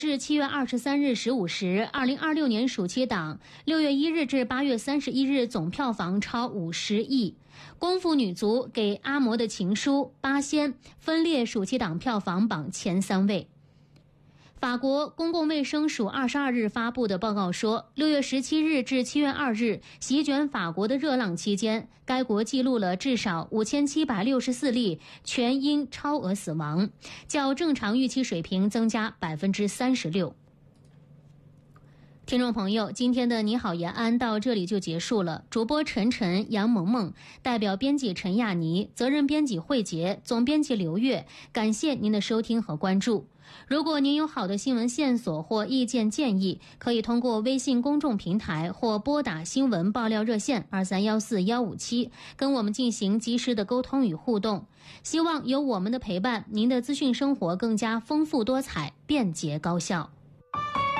至7月23日15时，2026年暑期档6月1日至8月31日总票房超50亿。功夫女足给阿嬷的情书，八仙分列暑期档票房榜前3位。法国公共卫生署22日发布的报告说，6月17日至7月2日席卷法国的热浪期间，该国记录了至少5764例全因超额死亡，较正常预期水平增加36%。听众朋友，今天的你好延安到这里就结束了。主播陈晨、杨萌萌，代表编辑陈亚妮，责任编辑慧杰，总编辑刘月，感谢您的收听和关注。如果您有好的新闻线索或意见建议，可以通过微信公众平台或拨打新闻爆料热线2314-157跟我们进行及时的沟通与互动。希望有我们的陪伴，您的资讯生活更加丰富多彩、便捷高效。